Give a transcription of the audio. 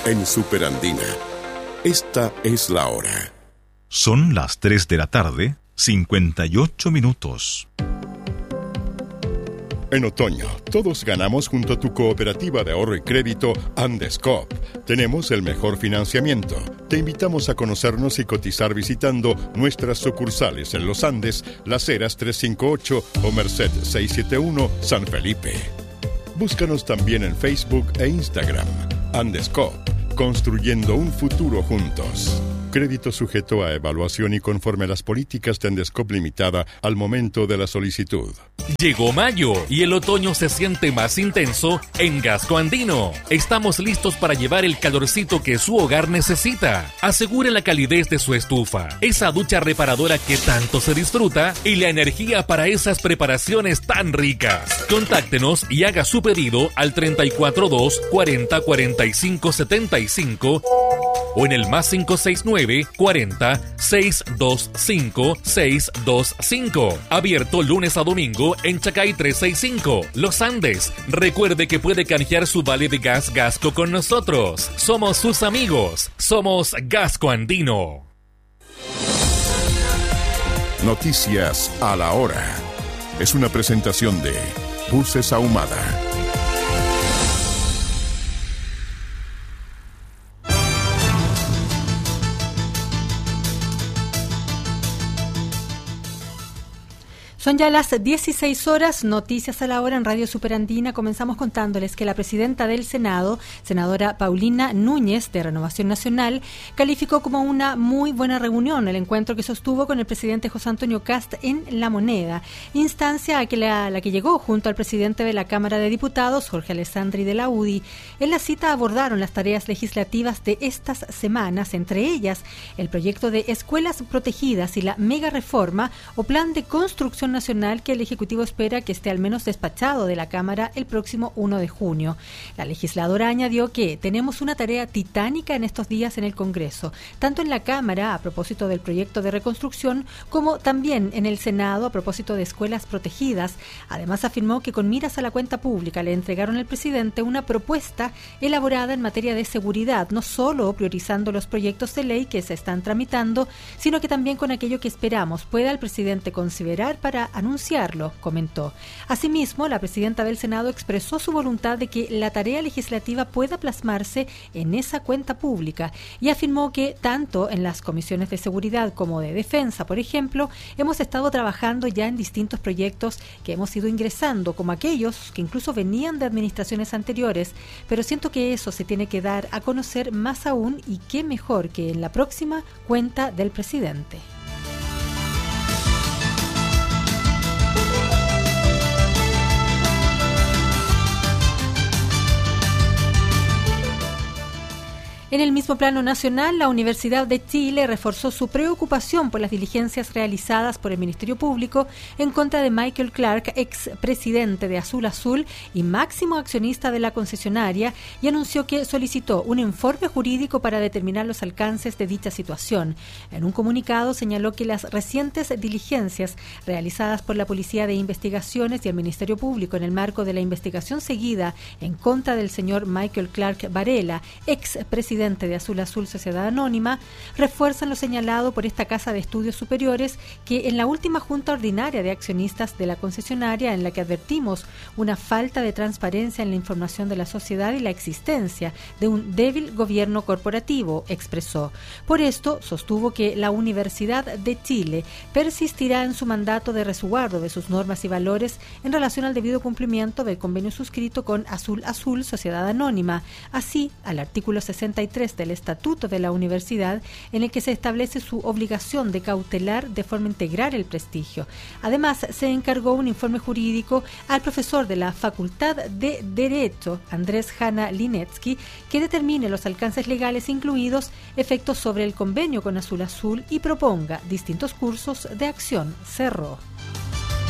en Superandina. Esta es la hora. Son las 3 de la tarde, 58 minutos. En otoño, todos ganamos junto a tu cooperativa de ahorro y crédito Andescoop. Tenemos el mejor financiamiento. Te invitamos a conocernos y cotizar visitando nuestras sucursales en Los Andes, Las Heras 358 o Merced 671, San Felipe. Búscanos también en Facebook e Instagram. Andescoop, construyendo un futuro juntos. Crédito sujeto a evaluación y conforme a las políticas de Andescoop Limitada al momento de la solicitud. Llegó mayo y el otoño se siente más intenso en Gasco Andino. Estamos listos para llevar el calorcito que su hogar necesita. Asegure la calidez de su estufa, esa ducha reparadora que tanto se disfruta y la energía para esas preparaciones tan ricas. Contáctenos y haga su pedido al 342 40 45 75 o en el más 569 40 625 625. Abierto lunes a domingo en Chacay 365, Los Andes. Recuerde que puede canjear su vale de gas Gasco con nosotros. Somos sus amigos. Somos Gasco Andino. Noticias a la hora. Es una presentación de Buses Ahumada. Son ya las 16 horas, noticias a la hora en Radio Superandina. Comenzamos contándoles que la presidenta del Senado, senadora Paulina Núñez, de Renovación Nacional, calificó como una muy buena reunión el encuentro que sostuvo con el presidente José Antonio Kast en La Moneda, instancia a la que llegó junto al presidente de la Cámara de Diputados, Jorge Alessandri de la UDI. En la cita abordaron las tareas legislativas de estas semanas, entre ellas el proyecto de escuelas protegidas y la mega reforma o plan de construcción nacional que el Ejecutivo espera que esté al menos despachado de la Cámara el próximo 1 de junio. La legisladora añadió que tenemos una tarea titánica en estos días en el Congreso, tanto en la Cámara a propósito del proyecto de reconstrucción como también en el Senado a propósito de escuelas protegidas. Además afirmó que con miras a la cuenta pública le entregaron al presidente una propuesta elaborada en materia de seguridad, no solo priorizando los proyectos de ley que se están tramitando, sino que también con aquello que esperamos pueda el presidente considerar para anunciarlo, comentó. Asimismo, la presidenta del Senado expresó su voluntad de que la tarea legislativa pueda plasmarse en esa cuenta pública y afirmó que tanto en las comisiones de seguridad como de defensa, por ejemplo, hemos estado trabajando ya en distintos proyectos que hemos ido ingresando, como aquellos que incluso venían de administraciones anteriores, pero siento que eso se tiene que dar a conocer más aún y qué mejor que en la próxima cuenta del presidente. En el mismo plano nacional, la Universidad de Chile reforzó su preocupación por las diligencias realizadas por el Ministerio Público en contra de Michael Clark, expresidente de Azul Azul y máximo accionista de la concesionaria, y anunció que solicitó un informe jurídico para determinar los alcances de dicha situación. En un comunicado señaló que las recientes diligencias realizadas por la Policía de Investigaciones y el Ministerio Público en el marco de la investigación seguida en contra del señor Michael Clark Varela, expresidente de Azul Azul Sociedad Anónima, refuerzan lo señalado por esta Casa de Estudios Superiores, que en la última Junta Ordinaria de Accionistas de la concesionaria, en la que advertimos una falta de transparencia en la información de la sociedad y la existencia de un débil gobierno corporativo, expresó. Por esto, sostuvo que la Universidad de Chile persistirá en su mandato de resguardo de sus normas y valores en relación al debido cumplimiento del convenio suscrito con Azul Azul Sociedad Anónima, así al artículo 63 del Estatuto de la Universidad, en el que se establece su obligación de cautelar de forma integral el prestigio. Además, se encargó un informe jurídico al profesor de la Facultad de Derecho, Andrés Hanna Linetsky, que determine los alcances legales incluidos, efectos sobre el convenio con Azul Azul y proponga distintos cursos de acción. Cerró.